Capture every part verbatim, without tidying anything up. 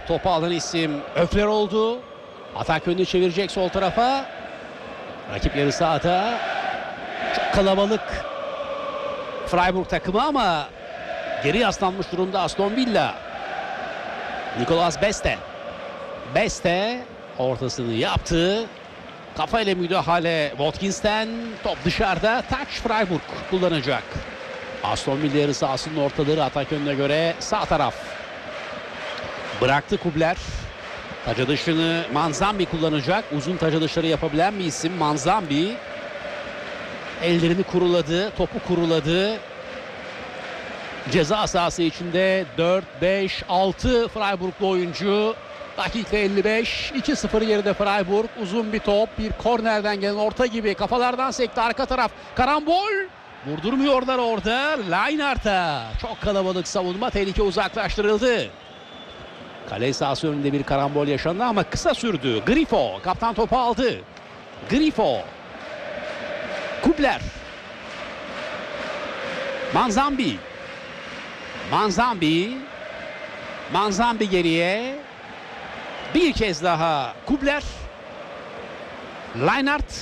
Topu alan isim Höfler oldu. Atak yönünü çevirecek sol tarafa. Rakip yarı sahada. Çok kalabalık Freiburg takımı ama geri yaslanmış durumda Aston Villa. Nicolas Beste. Beste ortasını yaptı. Kafayla müdahale Watkins'ten. Top dışarıda. Touch Freiburg kullanacak. Aston Villa yarı sahasının ortaları atak yönüne göre sağ taraf. Bıraktı Kubler. Taca dışını Manzambi kullanacak. Uzun taca dışları yapabilen bir isim Manzambi. Ellerini kuruladı. Topu kuruladı. Ceza sahası içinde dört, beş, altı Freiburglu oyuncu. Dakika elli beş. iki sıfır geride Freiburg. Uzun bir top. Bir kornerden gelen orta gibi. Kafalardan sekti arka taraf. Karambol. Vurdurmuyorlar orada. Lineart'a. Çok kalabalık savunma. Tehlike uzaklaştırıldı. Kale sahası önünde bir karambol yaşandı ama kısa sürdü. Grifo. Kaptan topu aldı. Grifo. Kubler. Manzambi. Manzambi. Manzambi geriye. Bir kez daha Kubler. Lineart.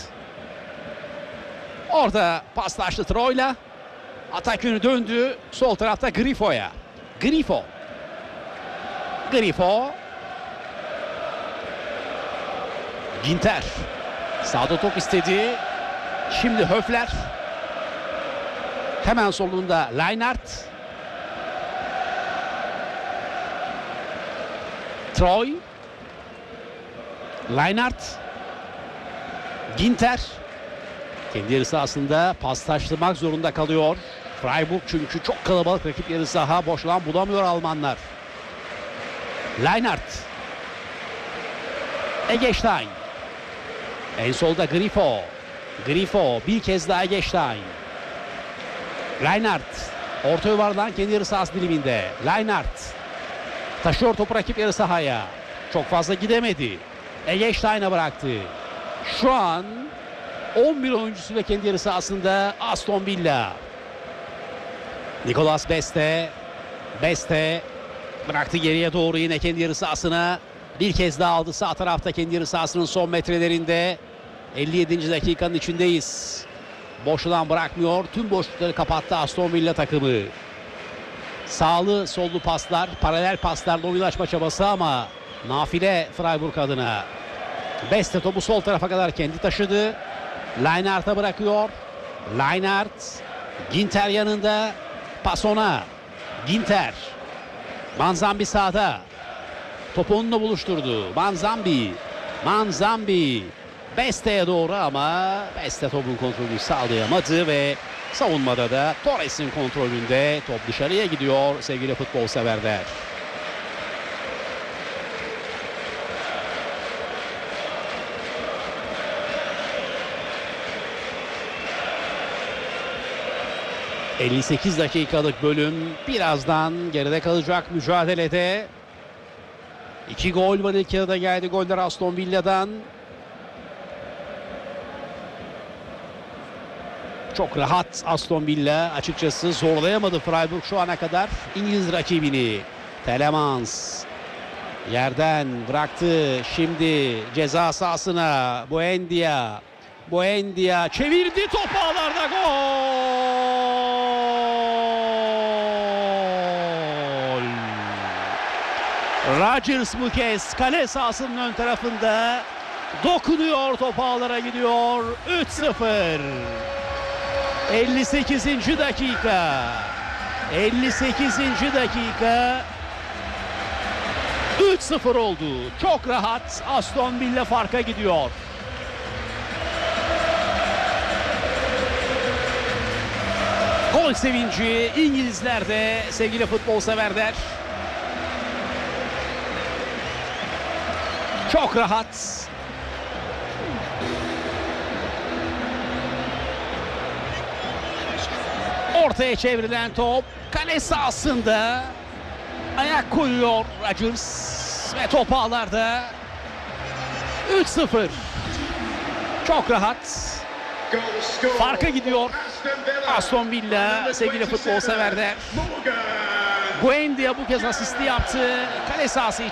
Orada paslaştı Troy'la. Atak yönü döndü. Sol tarafta Grifo'ya. Grifo. Grifo. Ginter. Sağda top istedi. Şimdi Höfler. Hemen solunda Lineart. Troy. Lineart. Ginter. Kendi yarı sahasında paslaştırmak zorunda kalıyor. Freiburg çünkü çok kalabalık rakip yarı saha. Boş alan bulamıyor Almanlar. Lineart. Eggestein. En solda Grifo. Grifo bir kez daha Eggestein. Lineart. Orta yuvardan kendi yarı sahası diliminde. Lineart. Taşıyor topu rakip yarı sahaya. Çok fazla gidemedi. Eggestein'e bıraktı. Şu an on bir oyuncusuyla kendi yarı sahasında Aston Villa. Nicolas Beste. Beste bıraktı geriye doğru yine kendi yarı sahasına. Bir kez daha aldı sağ tarafta kendi yarı sahasının son metrelerinde. elli yedinci dakikanın içindeyiz. Boşluğdan bırakmıyor. Tüm boşlukları kapattı Aston Villa takımı. Sağlı sollu paslar, paralel paslarla oyun açma çabası ama nafile Freiburg adına. Beste topu sol tarafa kadar kendi taşıdı. Lineart'a bırakıyor. Lineart. Ginter yanında. Pas ona. Ginter. Manzambi sağda. Topu onunla buluşturdu. Manzambi. Manzambi. Beste'ye doğru ama Beste topun kontrolünü sağlayamadı ve savunmada da Torres'in kontrolünde top dışarıya gidiyor sevgili futbol severler. elli sekiz dakikalık bölüm birazdan geride kalacak mücadelede. İki gol var ilk yarıda geldi goller Aston Villa'dan. Çok rahat Aston Villa açıkçası zorlayamadı Freiburg şu ana kadar İngiliz rakibini. Telemans yerden bıraktı şimdi ceza sahasına. Buendia. Buendia çevirdi topu ağlarda gol. Rodgers bu kez kale sahasının ön tarafında dokunuyor, top ağlara gidiyor. üç sıfır. elli sekizinci dakika. elli sekizinci dakika. üç sıfır oldu. Çok rahat Aston Villa farka gidiyor. Gol sevinci İngilizlerde sevgili futbol severler. Çok rahat. Ortaya çevrilen top kale sahasında ayak koyuyor Rodgers ve top ağlarda. üç sıfır. Çok rahat. Farka gidiyor Aston Villa sevgili futbol severler. Buendia bu kez asisti yaptı. Kale sahası